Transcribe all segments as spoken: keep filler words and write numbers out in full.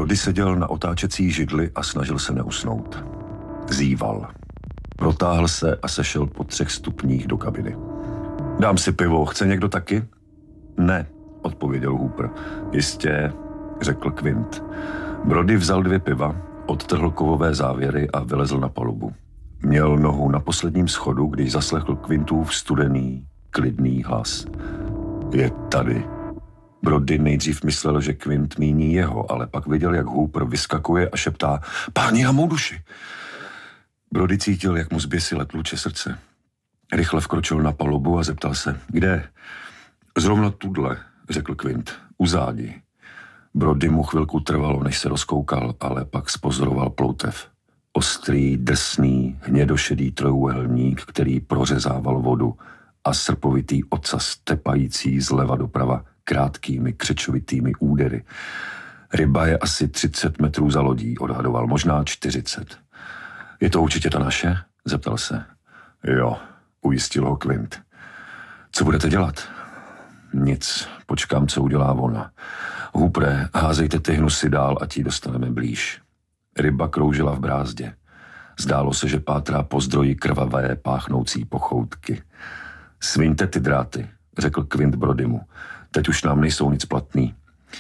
Brody seděl na otáčecí židli a snažil se neusnout. Zíval. Protáhl se a sešel po třech stupních do kabiny. Dám si pivo, chce někdo taky? Ne, odpověděl Hooper. Jistě, řekl Quint. Brody vzal dvě piva, odtrhl kovové závěry a vylezl na palubu. Měl nohu na posledním schodu, když zaslechl Quintův studený, klidný hlas. Je tady. Brody nejdřív myslel, že Quint míní jeho, ale pak viděl, jak Hooper vyskakuje a šeptá Páni na mou duši! Brody cítil, jak mu zběsile tluče srdce. Rychle vkročil na palubu a zeptal se, kde? Zrovna tudle, řekl Quint, u zádi. Brody mu chvilku trvalo, než se rozkoukal, ale pak spozoroval ploutev. Ostrý, drsný, hnědošedý trojúhelník, který prořezával vodu a srpovitý ocas tepající zleva doprava krátkými křečovitými údery. Ryba je asi třicet metrů za lodí, odhadoval, možná čtyřicet. Je to určitě ta naše? Zeptal se. Jo, ujistil ho Quint. Co budete dělat? Nic, počkám, co udělá ona. Hoopere, házejte ty hnusy dál, ať ji dostaneme blíž. Ryba kroužila v brázdě. Zdálo se, že pátrá po zdroji krvavé páchnoucí pochoutky. Sviňte ty dráty, řekl Quint Brodymu. Teď už nám nejsou nic platný.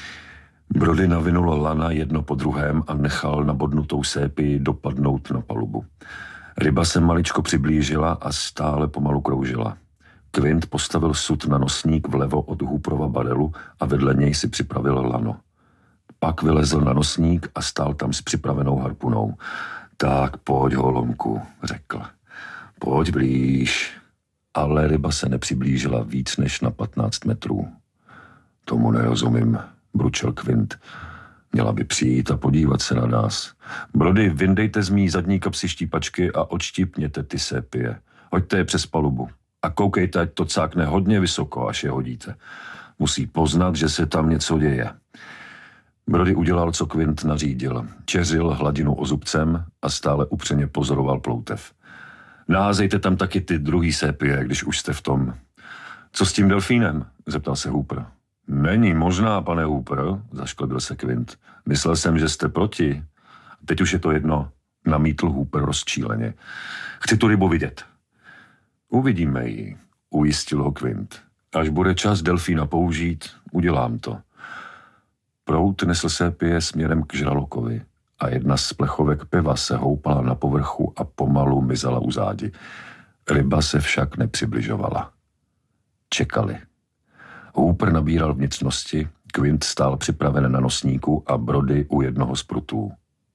Brody navinul lana jedno po druhém a nechal nabodnutou sépi dopadnout na palubu. Ryba se maličko přiblížila a stále pomalu kroužila. Quint postavil sud na nosník vlevo od Hooperova barelu a vedle něj si připravil lano. Pak vylezl na nosník a stál tam s připravenou harpunou. Tak pojď, holomku, řekl. Pojď blíž. Ale ryba se nepřiblížila víc než na patnáct metrů. Tomu nerozumím, bručel Quint. Měla by přijít a podívat se na nás. Brody, vyndejte z mý zadní kapsy štípačky a odštípněte ty sépie. Hoďte je přes palubu. A koukejte, ať to cákne hodně vysoko, až je hodíte. Musí poznat, že se tam něco děje. Brody udělal, co Quint nařídil. Čeřil hladinu ozubcem a stále upřeně pozoroval ploutev. Naházejte tam taky ty druhý sépie, když už jste v tom. Co s tím delfínem? Zeptal se Hooper. Není možná, pane Hooper, zašklebil se Quint. Myslel jsem, že jste proti. Teď už je to jedno, namítl Hooper rozčíleně. Chci tu rybu vidět. Uvidíme ji, ujistil ho Quint. Až bude čas delfína použít, udělám to. Proud nesl sépie směrem k žralokovi a jedna z plechovek piva se houpala na povrchu a pomalu mizela u zádi. Ryba se však nepřibližovala. Čekali. Hooper nabíral vnitřnosti, Quint stál připraven na nosníku a Brody u jednoho z prutů.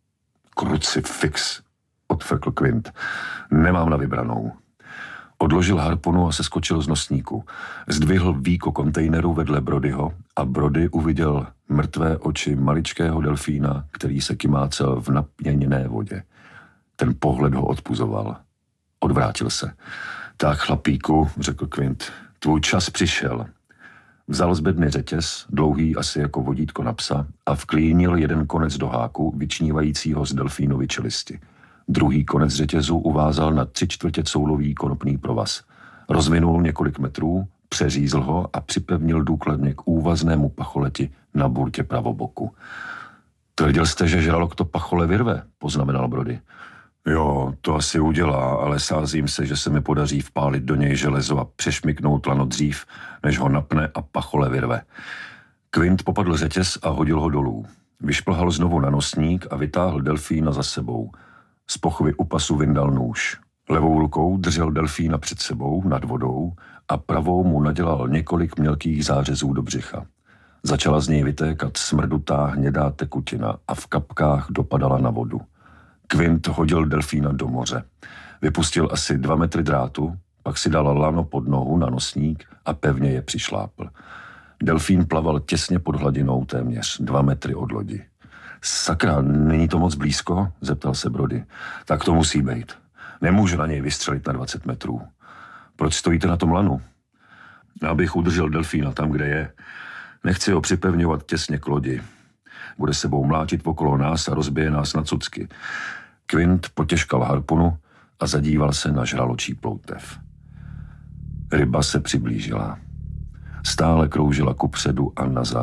Krucifix, odfrkl Quint. Nemám na vybranou. Odložil harpunu a seskočil z nosníku. Zdvihl víko kontejneru vedle Brodyho a Brody uviděl mrtvé oči maličkého delfína, který se kymácel v napěněné vodě. Ten pohled ho odpuzoval. Odvrátil se. Tak, chlapíku, řekl Quint, tvůj čas přišel. Vzal z bedny řetěz, dlouhý asi jako vodítko na psa, a vklínil jeden konec do háku, vyčnívajícího z delfínovy čelisti. Druhý konec řetězu uvázal na tři čtvrtě coulový konopný provaz. Rozvinul několik metrů, přeřízl ho a připevnil důkladně k úvaznému pacholeti na burtě pravoboku. Tvrdil jste, že žralok to pachole vyrve, poznamenal Brody. Jo, to asi udělá, ale sázím se, že se mi podaří vpálit do něj železo a přešmyknout lano dřív, než ho napne a pachole vyrve. Quint popadl řetěz a hodil ho dolů. Vyšplhal znovu na nosník a vytáhl delfína za sebou. Z pochvy u pasu vyndal nůž. Levou rukou držel delfína před sebou nad vodou a pravou mu nadělal několik mělkých zářezů do břicha. Začala z něj vytékat smrdutá hnědá tekutina a v kapkách dopadala na vodu. Quint hodil delfína do moře. Vypustil asi dva metry drátu, pak si dal lano pod nohu na nosník a pevně je přišlápl. Delfín plaval těsně pod hladinou téměř dva metry od lodi. Sakra, není to moc blízko? Zeptal se Brody. Tak to musí být. Nemůžu na něj vystřelit na dvacet metrů. Proč stojíte na tom lanu? Abych udržel delfína tam, kde je. Nechci ho připevňovat těsně k lodi. Bude sebou mlátit okolo nás a rozbije nás na cucky. Quint potěžkal harpunu a zadíval se na žraločí ploutev. Ryba se přiblížila. Stále kroužila kupředu a nazad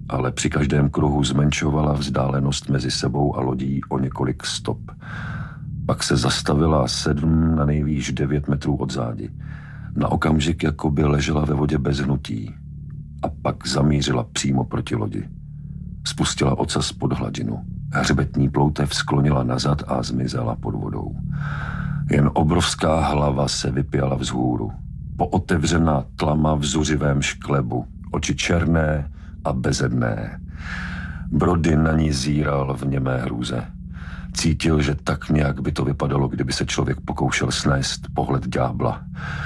ale při každém kruhu zmenšovala vzdálenost mezi sebou a lodí o několik stop. Pak se zastavila sedm, na nejvýš devět metrů od zádi. Na okamžik jako by ležela ve vodě bez hnutí a pak zamířila přímo proti lodi. Spustila ocas pod hladinu. Hřbetní ploutev sklonila nazad a zmizela pod vodou. Jen obrovská hlava se vypěla vzhůru. Pootevřená tlama v zuřivém šklebu. Oči černé a bezedné. Brody na ní zíral v němé hrůze. Cítil, že tak nějak by to vypadalo, kdyby se člověk pokoušel snést pohled ďábla.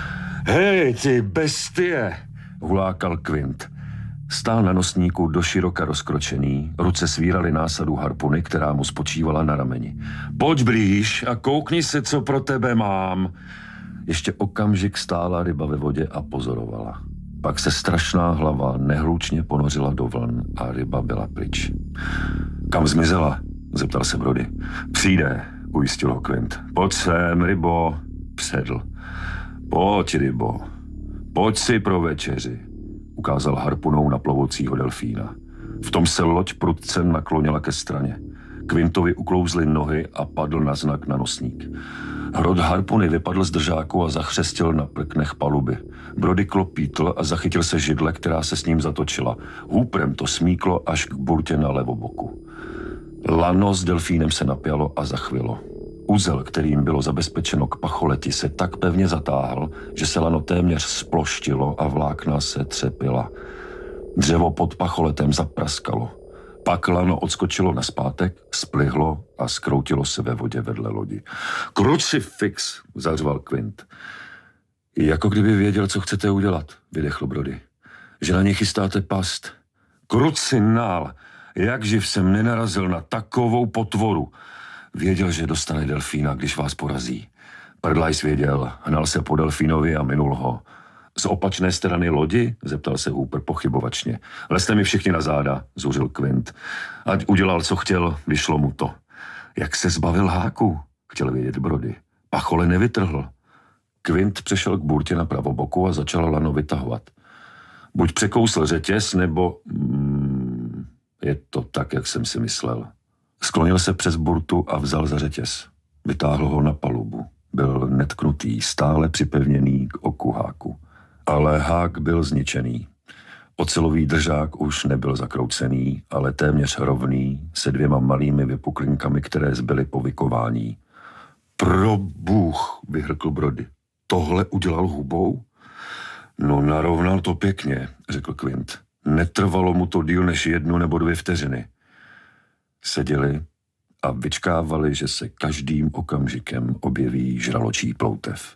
Hej, ty bestie, hulákal Quint. Stál na nosníku doširoka rozkročený, ruce svíraly násadu harpuny, která mu spočívala na rameni. Pojď blíž a koukni se, co pro tebe mám. Ještě okamžik stála ryba ve vodě a pozorovala. Pak se strašná hlava nehlučně ponořila do vln a ryba byla pryč. Kam zmizela? Zeptal se Brody. Přijde, ujistil ho Quint. Pojď sem, rybo, předl. Pojď, rybo, pojď si pro večeři, ukázal harpunou na plovoucího delfína. V tom se loď prudce naklonila ke straně. Quintovi uklouzly nohy a padl na znak na nosník. Hrot harpuny vypadl z držáku a zachřestil na prknech paluby. Brody klopítl a zachytil se židle, která se s ním zatočila. Hůprem to smíklo až k burtě na levoboku. Lano s delfínem se napjalo a zachvilo. Uzel, kterým bylo zabezpečeno k pacholeti, se tak pevně zatáhl, že se lano téměř sploštilo a vlákna se třepila. Dřevo pod pacholetem zapraskalo. Pak lano odskočilo nazpátek, splihlo a skroutilo se ve vodě vedle lodi. Krucifix, zařval Quint. Jako kdyby věděl, co chcete udělat, vydechl Brody. Že na ně chystáte past. Krucinál, jak živ jsem nenarazil na takovou potvoru. Věděl, že dostane delfína, když vás porazí. Prdlajs věděl, hnal se po delfínovi a minul ho. Z opačné strany lodi? Zeptal se Hooper pochybovačně. Lezte mi všichni na záda, zuřil Quint. Ať udělal, co chtěl, vyšlo mu to. Jak se zbavil háku? Chtěl vědět Brody. Pachole nevytrhl. Quint přešel k burtě na pravoboku a začal lano vytahovat. Buď překousl řetěz, nebo... Hmm, je to tak, jak jsem si myslel. Sklonil se přes burtu a vzal za řetěz. Vytáhl ho na palubu. Byl netknutý, stále připevněný k oku háku. Ale hák byl zničený. Ocelový držák už nebyl zakroucený, ale téměř rovný, se dvěma malými vypuklinkami, které zbyly po vykování. Pro bůh, vyhrkl Brody. Tohle udělal hubou? No, narovnal to pěkně, řekl Quint. Netrvalo mu to díl než jednu nebo dvě vteřiny. Seděli a vyčkávali, že se každým okamžikem objeví žraločí ploutev.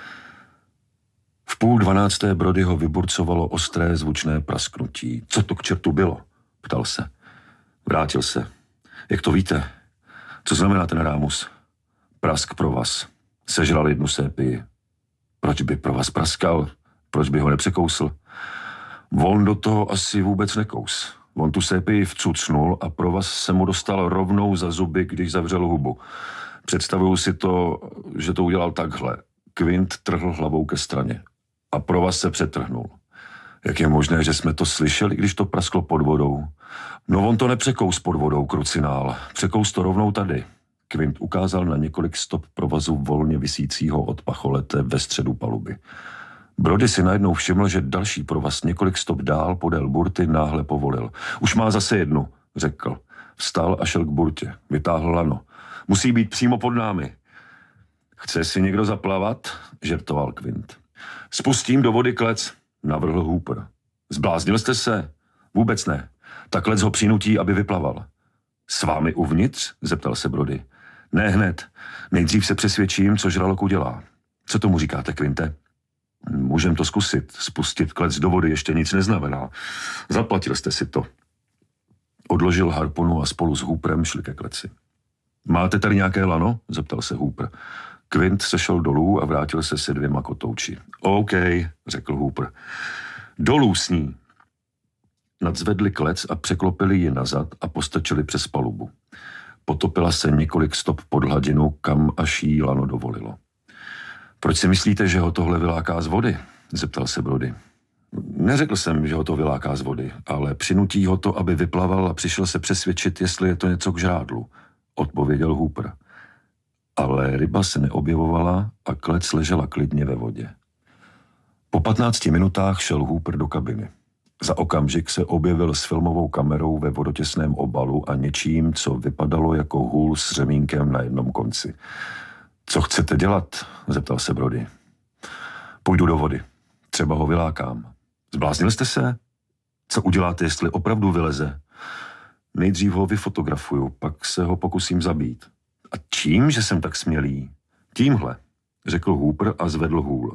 V půl dvanácté Brodyho vyburcovalo ostré zvučné prasknutí. Co to k čertu bylo? Ptal se. Vrátil se. Jak to víte? Co znamená ten rámus? Prask pro vás. Sežral jednu sépii. Proč by pro vás praskal? Proč by ho nepřekousl? On do toho asi vůbec nekous. On tu sépii vcucnul a pro vás se mu dostal rovnou za zuby, když zavřel hubu. Představuju si to, že to udělal takhle. Quint trhl hlavou ke straně. A pro vás se přetrhnul. Jak je možné, že jsme to slyšeli, když to prasklo pod vodou? No on to nepřekous pod vodou, krucinál. Překous to rovnou tady. Quint ukázal na několik stop provazu volně visícího od pacholete ve středu paluby. Brody si najednou všiml, že další provaz několik stop dál podél burty náhle povolil. Už má zase jednu, řekl. Vstal a šel k burtě. Vytáhl lano. Musí být přímo pod námi. Chce si někdo zaplavat? Žertoval Quint. Spustím do vody klec, navrhl Hooper. Zbláznil jste se? Vůbec ne. Tak klec ho přinutí, aby vyplaval. S vámi uvnitř? Zeptal se Brody. Ne hned. Nejdřív se přesvědčím, co žralok udělá. Co tomu říkáte, Quinte? Můžem to zkusit. Spustit klec do vody ještě nic neznamená. Zaplatil jste si to. Odložil harpunu a spolu s Hooperem šli ke kleci. Máte tady nějaké lano? Zeptal se Hooper. Quint sešel dolů a vrátil se se dvěma kotouči. OK, řekl Hooper. Dolů s ní. Nadzvedli klec a překlopili ji nazad a postrčili přes palubu. Potopila se několik stop pod hladinu, kam až jí lano dovolilo. Proč si myslíte, že ho tohle vyláká z vody? Zeptal se Brody. Neřekl jsem, že ho to vyláká z vody, ale přinutí ho to, aby vyplaval a přišel se přesvědčit, jestli je to něco k žrádlu, odpověděl Hooper. Ale ryba se neobjevovala a klec ležela klidně ve vodě. Po patnácti minutách šel Hooper do kabiny. Za okamžik se objevil s filmovou kamerou ve vodotěsném obalu a něčím, co vypadalo jako hůl s řemínkem na jednom konci. Co chcete dělat? Zeptal se Brody. Půjdu do vody. Třeba ho vylákám. Zbláznil jste se? Co uděláte, jestli opravdu vyleze? Nejdřív ho vyfotografuju, pak se ho pokusím zabít. A čím, že jsem tak smělý? Tímhle, řekl Hooper a zvedl hůl.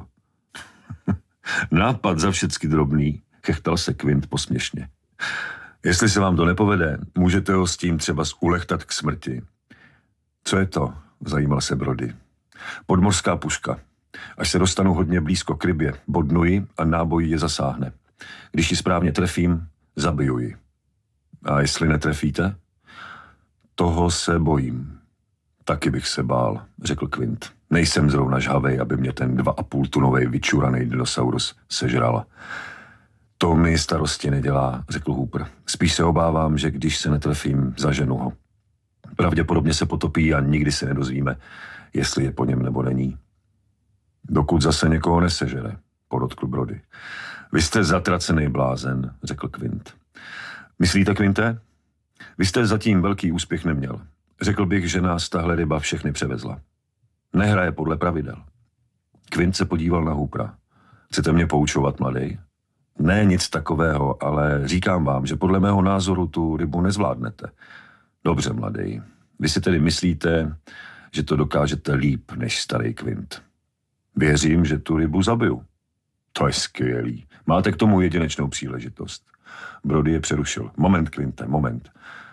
Nápad za všecky drobný, chechtal se Quint posměšně. Jestli se vám to nepovede, můžete ho s tím třeba zulechtat k smrti. Co je to? Zajímal se Brody. Podmořská puška. Až se dostanu hodně blízko k rybě, bodnu ji a náboj je zasáhne. Když ji správně trefím, zabiju ji. A jestli netrefíte? Toho se bojím. Taky bych se bál, řekl Quint. Nejsem zrovna žhavej, aby mě ten dva a půl tunovej vyčuranej dinosaurus sežral. To mi starosti nedělá, řekl Hooper. Spíš se obávám, že když se netrefím, zaženu ho. Pravděpodobně se potopí a nikdy se nedozvíme, jestli je po něm nebo není. Dokud zase někoho nesežere, podotkl Brody. Vy jste zatracený blázen, řekl Quint. Myslíte, Quinte? Vy jste zatím velký úspěch neměl. Řekl bych, že nás tahle ryba všechny převezla. Nehraje podle pravidel. Quint se podíval na Hoopera. Chcete mě poučovat, mladej? Ne, nic takového, ale říkám vám, že podle mého názoru tu rybu nezvládnete. Dobře, mladej. Vy si tedy myslíte, že to dokážete líp než starý Quint. Věřím, že tu rybu zabiju. To je skvělý. Máte k tomu jedinečnou příležitost. Brody je přerušil. Moment, Quinte, moment.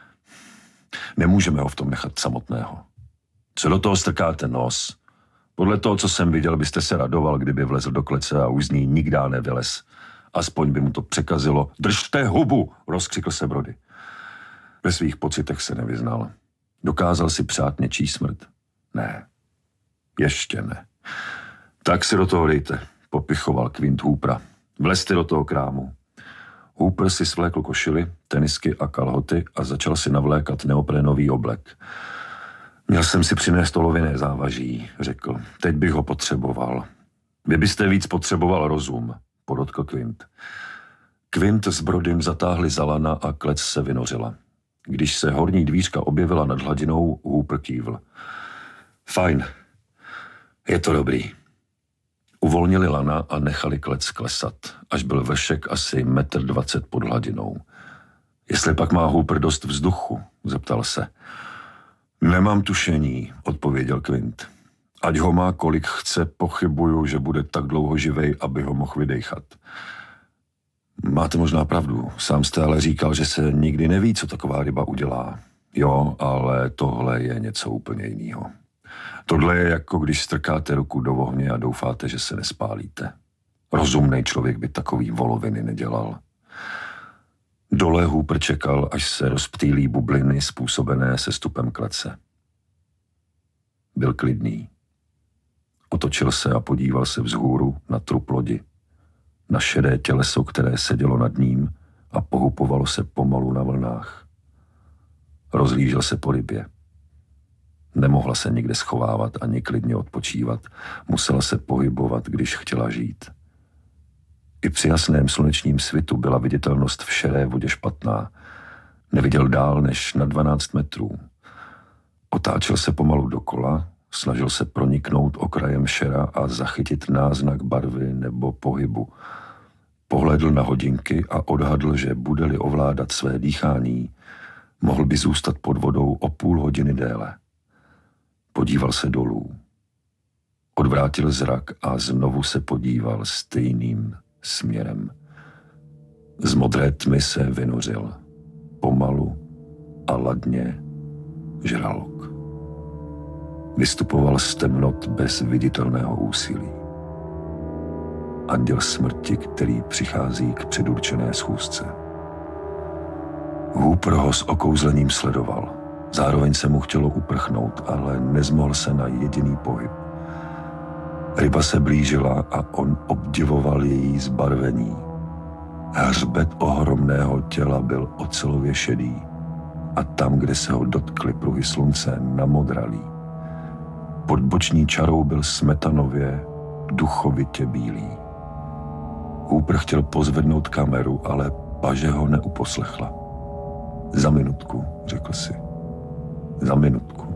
Nemůžeme ho v tom nechat samotného. Co do toho strkáte nos? Podle toho, co jsem viděl, byste se radoval, kdyby vlezl do klece a už z ní nikdy nevylez. Aspoň by mu to překazilo. Držte hubu, rozkřikl se Brody. Ve svých pocitech se nevyznal. Dokázal si přát něčí smrt? Ne. Ještě ne. Tak si do toho dejte, popichoval Quint Hoopera. Vlezte do toho krámu. Hooper si svlékl košili, tenisky a kalhoty a začal si navlékat neoprénový oblek. Měl jsem si přinést olověné závaží, řekl. Teď bych ho potřeboval. Vy byste víc potřeboval rozum, podotkl Quint. Quint s Brodym zatáhli za lana a klec se vynořila. Když se horní dvířka objevila nad hladinou, Hooper kývl. Fajn, je to dobrý. Uvolnili lana a nechali klec klesat, až byl vršek asi metr dvacet pod hladinou. Jestli pak má Hooper dost vzduchu, zeptal se. Nemám tušení, odpověděl Quint. Ať ho má kolik chce, pochybuju, že bude tak dlouho živej, aby ho mohl vydejchat. Máte možná pravdu, sám jste ale říkal, že se nikdy neví, co taková ryba udělá. Jo, ale tohle je něco úplně jiného. Tohle je jako když strkáte ruku do ohně a doufáte, že se nespálíte. Rozumný člověk by takový voloviny nedělal. Dole Hooper čekal, až se rozptýlí bubliny způsobené sestupem klece. Byl klidný. Otočil se a podíval se vzhůru na trup lodi, na šedé těleso, které sedělo nad ním a pohupovalo se pomalu na vlnách. Rozhlížel se po rybě. Nemohla se nikde schovávat ani klidně odpočívat. Musela se pohybovat, když chtěla žít. I při jasném slunečním svitu byla viditelnost v šedé vodě špatná. Neviděl dál než na dvanáct metrů. Otáčel se pomalu dokola, snažil se proniknout okrajem šera a zachytit náznak barvy nebo pohybu. Pohlédl na hodinky a odhadl, že bude-li ovládat své dýchání, mohl by zůstat pod vodou o půl hodiny déle. Podíval se dolů. Odvrátil zrak a znovu se podíval stejným směrem. Z modré tmy se vynořil. Pomalu a ladně žralok. Vystupoval z temnot bez viditelného úsilí. Anděl smrti, který přichází k předurčené schůzce. Hooper ho s okouzlením sledoval. Zároveň se mu chtělo uprchnout, ale nezmohl se na jediný pohyb. Ryba se blížila a on obdivoval její zbarvení. Hřbet ohromného těla byl ocelově šedý a tam, kde se ho dotkly pruhy slunce, namodralý. Pod boční čarou byl smetanově, duchovitě bílý. Hooper chtěl pozvednout kameru, ale paže ho neuposlechla. Za minutku, řekl si. Za minutku.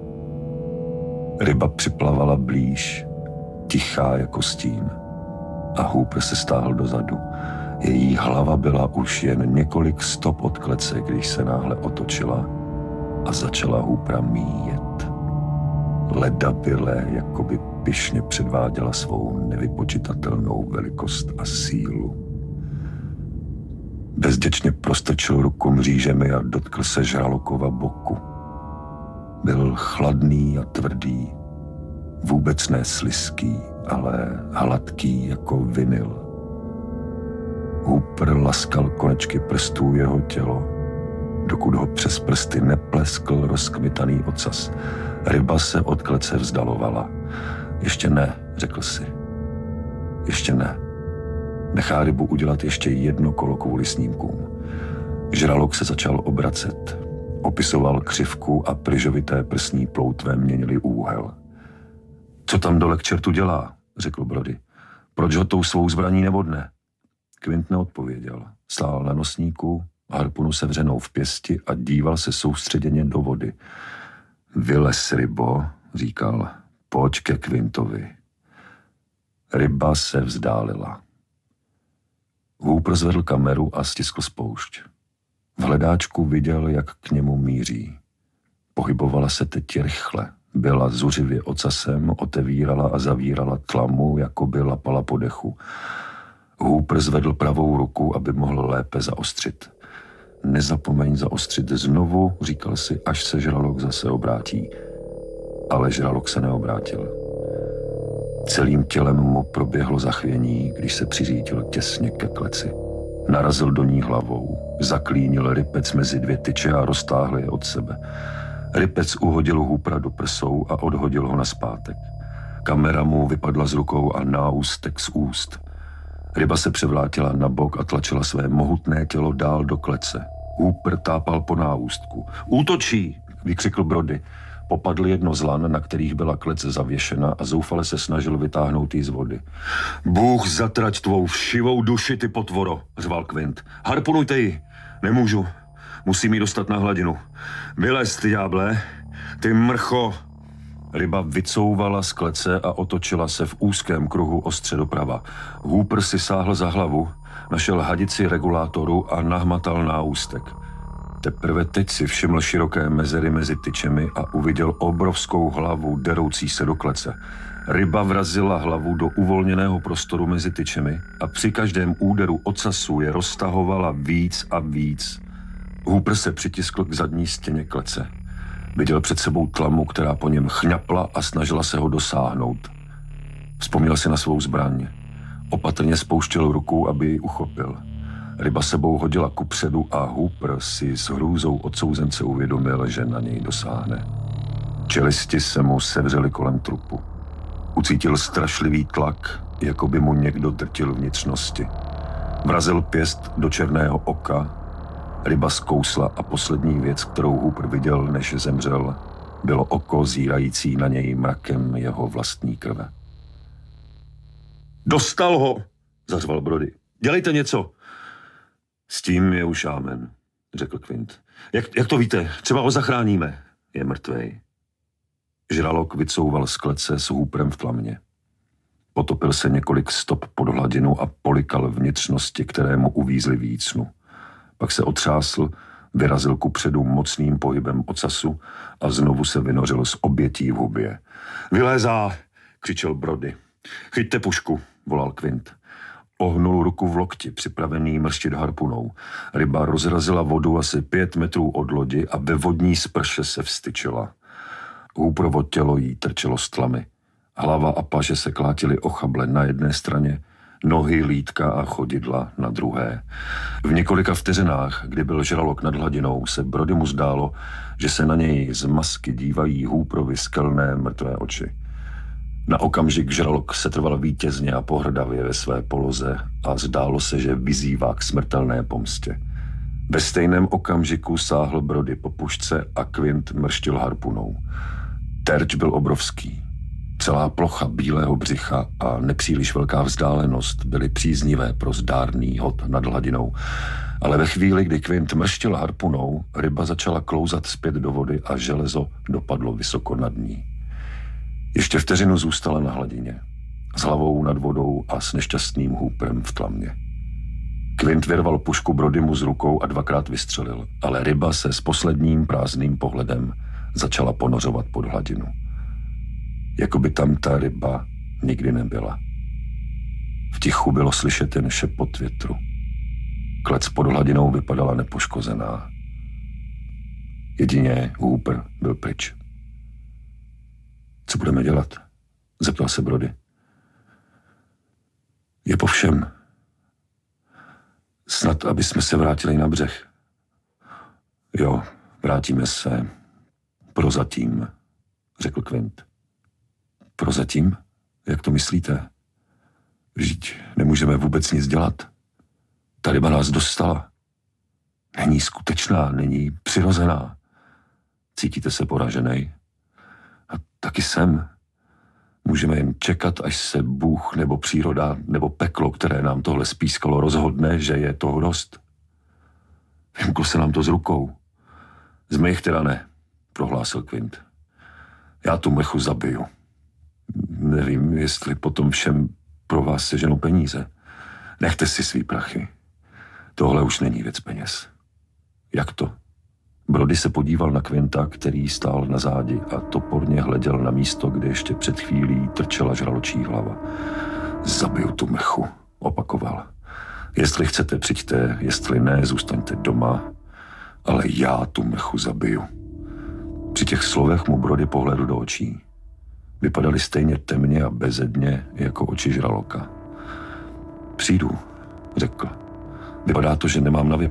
Ryba připlavala blíž, tichá jako stín. A Hooper se stáhl dozadu. Její hlava byla už jen několik stop od klece, když se náhle otočila a začala Hoopera míjet. Ledabyle, jako by pyšně předváděla svou nevypočitatelnou velikost a sílu. Bezděčně prostrčil ruku mřížemi a dotkl se žralokova boku. Byl chladný a tvrdý, vůbec ne slizký, ale hladký jako vinyl. Hooper laskal konečky prstů jeho tělo, dokud ho přes prsty nepleskl rozkmitaný ocas. Ryba se od klece vzdalovala. Ještě ne, řekl si. Ještě ne. Nechá rybu udělat ještě jedno kolo kvůli snímkům. Žralok se začal obracet. Opisoval křivku a pryžovité prsní ploutve měnily úhel. Co tam dole k čertu dělá, řekl Brody. Proč ho tou svou zbraní nebodne? Quint neodpověděl. Stál na nosníku, harpunu sevřenou v pěsti a díval se soustředěně do vody. Vylez, rybo, říkal, pojď ke Quintovi. Ryba se vzdálila. Hooper zvedl kameru a stiskl spoušť. V hledáčku viděl, jak k němu míří. Pohybovala se teď rychle. Byla zuřivě ocasem, otevírala a zavírala tlamu, jako by lapala po dechu. Hooper zvedl pravou ruku, aby mohl lépe zaostřit. Nezapomeň zaostřit znovu, říkal si, až se žralok zase obrátí. Ale žralok se neobrátil. Celým tělem mu proběhlo zachvění, když se přiřídil těsně ke kleci. Narazil do ní hlavou, zaklínil rypec mezi dvě tyče a roztáhl je od sebe. Rypec uhodil Hoopera do prsou a odhodil ho nazpátek. Kamera mu vypadla z rukou a náustek z úst. Ryba se převlátila na bok a tlačila své mohutné tělo dál do klece. Hooper tápal po náustku. Útočí, vykřikl Brody. Popadl jedno z lan, na kterých byla klece zavěšena a zoufale se snažil vytáhnout ji z vody. Bůh zatrať tvou všivou duši, ty potvoro, řval Quint. Harpunujte ji. Nemůžu. Musím ji dostat na hladinu. Vylez, ty ďáble. Ty mrcho. Ryba vycouvala z klece a otočila se v úzkém kruhu ostře doprava. Hooper si sáhl za hlavu, našel hadici regulátoru a nahmatal náustek. Teprve teď si všiml široké mezery mezi tyčemi a uviděl obrovskou hlavu deroucí se do klece. Ryba vrazila hlavu do uvolněného prostoru mezi tyčemi a při každém úderu ocasu je roztahovala víc a víc. Hooper se přitiskl k zadní stěně klece. Viděl před sebou tlamu, která po něm chňapla a snažila se ho dosáhnout. Vzpomněl si na svou zbraň. Opatrně spouštěl ruku, aby ji uchopil. Ryba sebou hodila kupředu a Hooper si s hrůzou odsouzence uvědomil, že na něj dosáhne. Čelisti se mu sevřely kolem trupu. Ucítil strašlivý tlak, jako by mu někdo drtil vnitřnosti. Vrazil pěst do černého oka. Ryba zkousla a poslední věc, kterou Hooper viděl, než zemřel, bylo oko zírající na něj mrakem jeho vlastní krve. Dostal ho, zařval Brody. Dělejte něco. S tím je už ámen, řekl Quint. Jak, jak to víte? Třeba ho zachráníme. Je mrtvej. Žralok vycouval z klece s Hooperem v tlamě. Potopil se několik stop pod hladinu a polikal vnitřnosti, které mu uvízly v jícnu. Pak se otřásl, vyrazil kupředu mocným pohybem ocasu a znovu se vynořil z obětí v hubě. Vylézá, křičel Brody. Chyťte pušku, volal Quint. Ohnul ruku v lokti, připravený mrštit harpunou. Ryba rozrazila vodu asi pět metrů od lodi a ve vodní sprše se vstyčila. Hooperovo tělo jí trčelo z tlamy. Hlava a paže se klátily ochable na jedné straně, nohy, lítka a chodidla na druhé. V několika vteřinách, kdy byl žralok nad hladinou, se Brodymu zdálo, že se na něj z masky dívají Hooperovy skelné mrtvé oči. Na okamžik žralok se trval vítězně a pohrdavě ve své poloze a zdálo se, že vyzývá k smrtelné pomstě. Ve stejném okamžiku sáhl Brody po pušce a Quint mrštil harpunou. Terč byl obrovský. Celá plocha bílého břicha a nepříliš velká vzdálenost byly příznivé pro zdárný hod nad hladinou. Ale ve chvíli, kdy Quint mrštil harpunou, ryba začala klouzat zpět do vody a železo dopadlo vysoko nad ní. Ještě vteřinu zůstala na hladině, s hlavou nad vodou a s nešťastným hůprem v tlamě. Quint vyrval pušku Brodymu z rukou a dvakrát vystřelil, ale ryba se s posledním prázdným pohledem začala ponořovat pod hladinu. Jakoby tam ta ryba nikdy nebyla. V tichu bylo slyšet jen šepot větru. Klec pod hladinou vypadala nepoškozená. Jedině hůpr byl pryč. Co budeme dělat? Zeptal se Brody. Je po všem. Snad, aby jsme se vrátili na břeh. Jo, vrátíme se. Prozatím, řekl Quint. Prozatím? Jak to myslíte? Vždyť nemůžeme vůbec nic dělat. Ta ryba nás dostala. Není skutečná, není přirozená. Cítíte se poražený? A taky jsem. Můžeme jen čekat, až se Bůh nebo příroda nebo peklo, které nám tohle spískalo, rozhodne, že je toho dost. Vymklo se nám to z rukou. Z mých teda ne, prohlásil Quint. Já tu mechu zabiju. Nevím, jestli potom všem pro vás seženou peníze. Nechte si svý prachy. Tohle už není věc peněz. Jak to? Brody se podíval na Quinta, který stál na zádi a toporně hleděl na místo, kde ještě před chvílí trčela žraločí hlava. Zabiju tu mrchu, opakoval. Jestli chcete, přijďte, jestli ne, zůstaňte doma, ale já tu mrchu zabiju. Při těch slovech mu Brody pohledl do očí. Vypadaly stejně temně a bezedně jako oči žraloka. Přijdu, řekl. Vypadá to, že nemám na